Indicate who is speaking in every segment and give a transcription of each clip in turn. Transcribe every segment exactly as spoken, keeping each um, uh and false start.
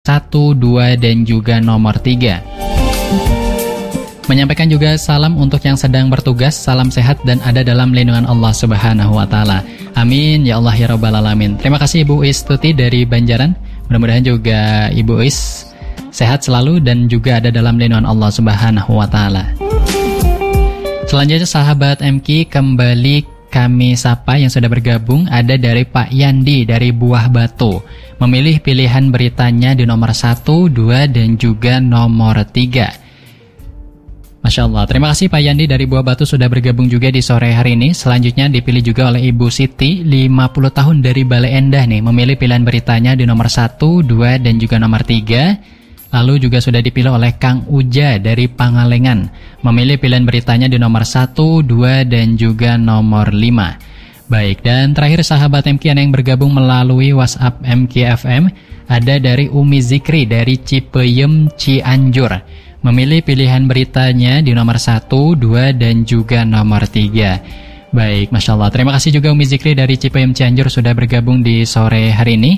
Speaker 1: satu, dua, dan juga nomor tiga. Menyampaikan juga salam untuk yang sedang bertugas, salam sehat dan ada dalam lindungan Allah Subhanahu wa taala. Amin ya Allah ya rabbal alamin. Terima kasih Ibu Uis Tuti dari Banjaran. Mudah-mudahan juga Ibu Uis sehat selalu dan juga ada dalam lindungan Allah Subhanahu wa taala. Selanjutnya sahabat M K, kembali kami sapa yang sudah bergabung. Ada dari Pak Yandi dari Buah Batu. Memilih pilihan beritanya di nomor satu, dua, dan juga nomor tiga. Masya Allah, terima kasih Pak Yandi dari Buah Batu sudah bergabung juga di sore hari ini. Selanjutnya dipilih juga oleh Ibu Siti, lima puluh tahun dari Bale Endah nih. Memilih pilihan beritanya di nomor satu, dua, dan juga nomor tiga. Lalu juga sudah dipilih oleh Kang Uja dari Pangalengan. Memilih pilihan beritanya di nomor satu, dua, dan juga nomor lima. Baik, dan terakhir sahabat M K yang bergabung melalui WhatsApp M K F M. Ada dari Umi Zikri dari Cipeyem Cianjur. Memilih pilihan beritanya di nomor satu, dua, dan juga nomor tiga. Baik, Masya Allah. Terima kasih juga Umi Zikri dari Cipeyem Cianjur sudah bergabung di sore hari ini.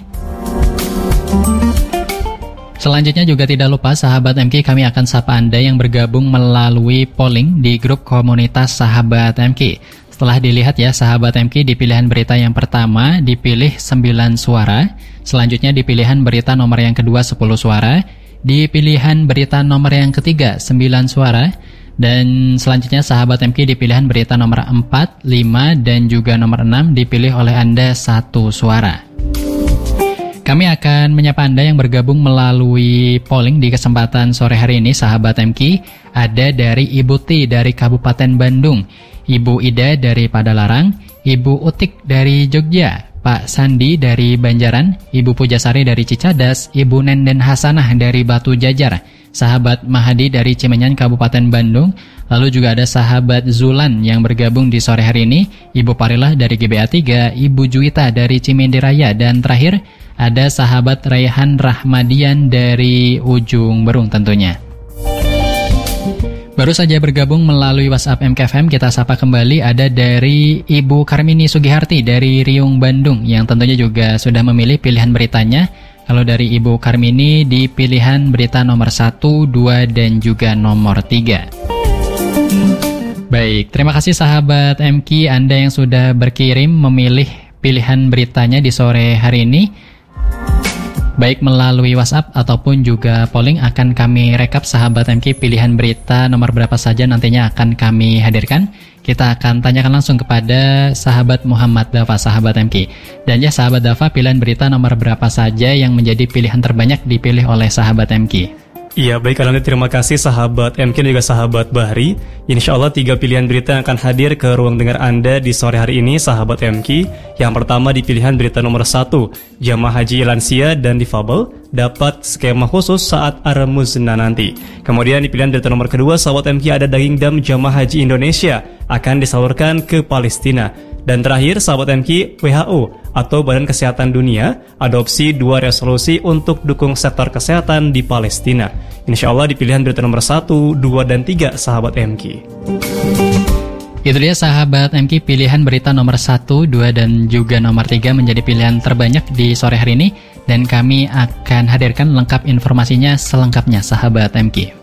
Speaker 1: Selanjutnya juga tidak lupa sahabat M K, kami akan sapa Anda yang bergabung melalui polling di grup komunitas sahabat M K. Setelah dilihat ya sahabat M K, di pilihan berita yang pertama dipilih sembilan suara, selanjutnya di pilihan berita nomor yang kedua sepuluh suara, di pilihan berita nomor yang ketiga sembilan suara, dan selanjutnya sahabat M K di pilihan berita nomor empat, lima, dan juga nomor enam dipilih oleh Anda satu suara. Kami akan menyapa Anda yang bergabung melalui polling di kesempatan sore hari ini sahabat M K. Ada dari Ibu Ti dari Kabupaten Bandung, Ibu Ida dari Padalarang, Ibu Utik dari Jogja, Pak Sandi dari Banjaran, Ibu Pujasari dari Cicadas, Ibu Nenden Hasanah dari Batu Jajar, sahabat Mahadi dari Cimenyan Kabupaten Bandung, lalu juga ada sahabat Zulan yang bergabung di sore hari ini, Ibu Parilah dari G B A tiga, Ibu Juwita dari Cimindi Raya, dan terakhir ada sahabat Raihan Rahmadian dari Ujung Berung tentunya. Baru saja bergabung melalui WhatsApp M K F M, kita sapa kembali ada dari Ibu Karmini Sugiharti dari Riung Bandung yang tentunya juga sudah memilih pilihan beritanya. Kalau dari Ibu Karmini di pilihan berita nomor satu, dua, dan juga nomor tiga. Baik, terima kasih sahabat M K Anda yang sudah berkirim memilih pilihan beritanya di sore hari ini. Baik melalui WhatsApp ataupun juga polling akan kami rekap sahabat M K pilihan berita nomor berapa saja nantinya akan kami hadirkan. Kita akan tanyakan langsung kepada sahabat Muhammad Dafa, sahabat M K. Dan ya sahabat Dafa, pilihan berita nomor berapa saja yang menjadi pilihan terbanyak dipilih oleh sahabat M K?
Speaker 2: Iya, baik, alhamdulillah, terima kasih sahabat M K dan juga sahabat Bahri. Insya Allah tiga pilihan berita yang akan hadir ke ruang dengar Anda di sore hari ini sahabat M K. Yang pertama di pilihan berita nomor satu, jamaah haji lansia dan difabel dapat skema khusus saat Ar-Muzna nanti. Kemudian di pilihan berita nomor kedua sahabat M K ada daging dam jamaah haji Indonesia akan disalurkan ke Palestina. Dan terakhir sahabat M K, W H O atau Badan Kesehatan Dunia adopsi dua resolusi untuk dukung sektor kesehatan di Palestina. Insya Allah di pilihan berita nomor satu, dua, dan tiga sahabat M K.
Speaker 1: Itu dia sahabat M K, pilihan berita nomor satu, dua, dan juga nomor tiga menjadi pilihan terbanyak di sore hari ini. Dan kami akan hadirkan lengkap informasinya selengkapnya sahabat M K.